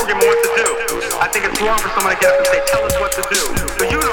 program what to do. I think it's wrong for someone to get up and say, tell us what to do. So you